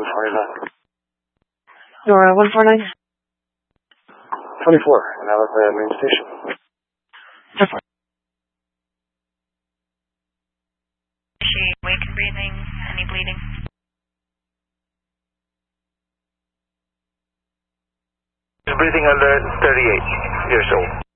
149. Nora 149. 24, now at the main station. 10-4. Is she awake and breathing? Any bleeding? She's breathing under 38 years old.